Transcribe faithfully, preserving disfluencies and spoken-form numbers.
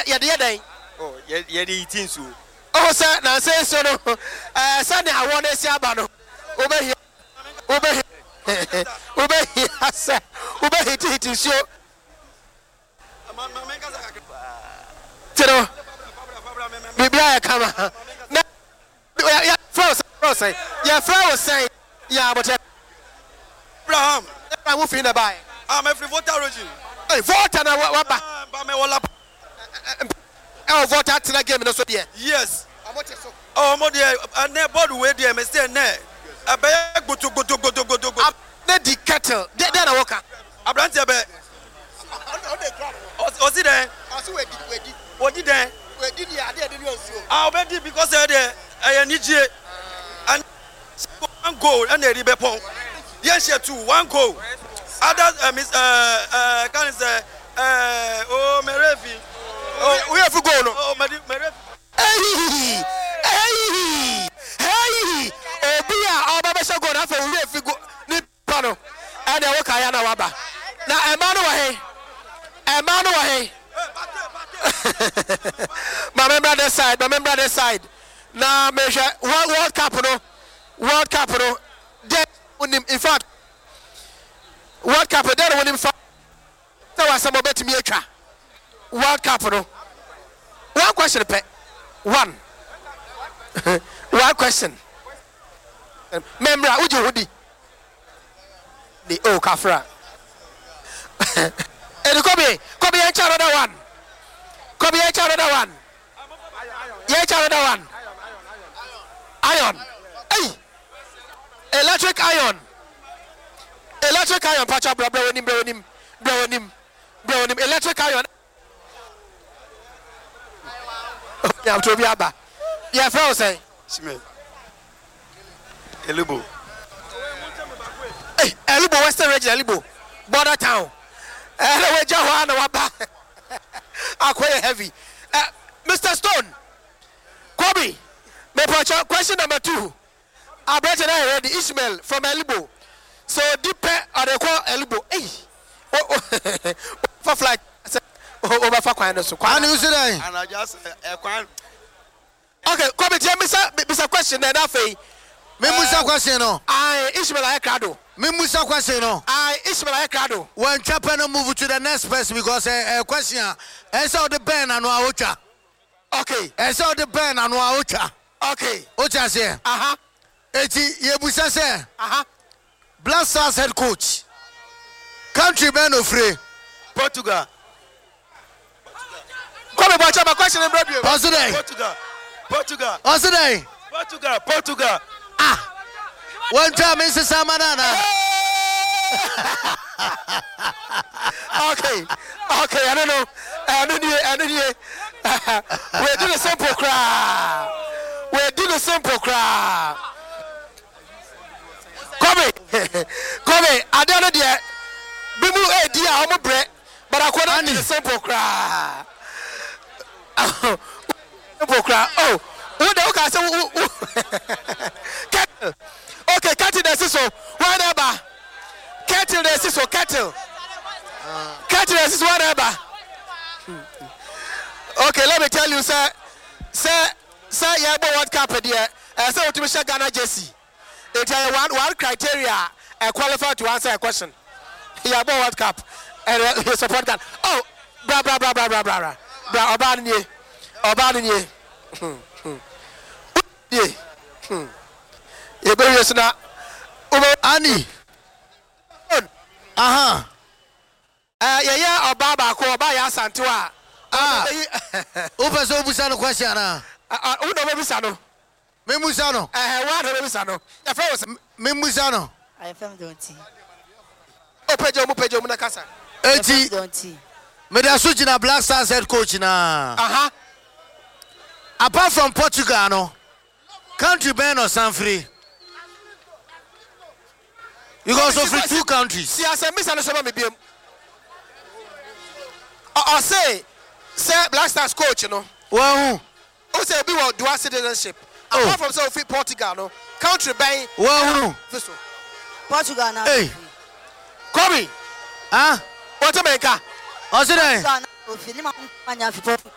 ya de den oh ye ye de eating so oh sir na say so no eh say na awon na si aba no obehi obehi obehi asa obehi titi so tiro bibia ya kama na ya froze froze ya froze say ya but Abraham I will feel buy I'm every voter origin hey voter na wa ba ba me wala eh voter tina game no so there yes oh mo there na board we there me say na abaya goto goto goto goto goto na di kettle there na worker abrante be o si there o si we di we di o di there we di dia there dey no so ah obedi because eh there eh nijie and one goal and dey be pon yes two one goal other uh, miss uh uh can say uh oh Merefi oh we have to go no oh Merefi hey hey hey obi a oba be se go na fa we have go ni pa no and e work ya na waba na e ma no wa he e ma no wa he my member that side my member that side na me world world cup no world cup no in fact world cup there when him so was some bet me atwa world cup no one question pe one one question member uji hudi the oh kafra and kobe kobe ya another one kobe ya another one ya another one iron hey electric iron electric iron pacha bra bra wonim bra wonim bra wonim bra wonim electric iron ya to bi aba ya fra o say Shime Elubo eh Elubo Western Region Elubo border town eh we ja ho na waba akoye heavy uh, Mister Stone Kobe me pacha question number two I brought it already Ishmael from Elubo so deep are they call Elubo hey oh for flight over for kwan so kwan you say and I just uh, kwan okay Kobe tell me sir Mister question na afei me musa question no I Ishmael Aykrado me musa question no I Ishmael Aykrado when chapel move to the next person because a uh, question and so the ben and ocha okay and so the ben and ocha okay ocha say aha eti yebusa say aha Black Stars head coach country man of free Portugal Kobe but my question in Brebio Portugal Portugal Portugal Portugal Portugal Portugal ah one time in Samanana okay okay I don't know I don't know I don't know we do the simple cry we do the simple cry Kobe Kobe I don't know there bimu eh dia omo bre but I couldn't do the simple cry simple cry oh who the okay say kettle okay kettle the siso whatever kettle the siso kettle kettle the siso whatever okay let me tell you sir sir sir yeah but what cap there uh, say what me share Ghana jersey it is one one criteria uh, qualify to answer a question yeah but what cap and uh, you support Ghana oh bra bra bra bra bra bra bra oba ni oba ni yeah hmm you go yes na Ani aha eh yeah yeah oba ba ko oba ya santewa ah o person obusa no question na ah who no bisa no me musa no eh wa no bisa no ya fa was me musa no I fam don't o pejo mu pejo mu na kasa eti don't me da so gina Black Stars head coach na aha apart from Portugal no country ben or Sanfree you go so free two countries si asa misa no so ma me biem o say say Black Stars coach no well o say be what dual citizenship apart from so fit Portugal no country ben well this Portugal now. hey Kobe ah what America o say Portugal now. If you need my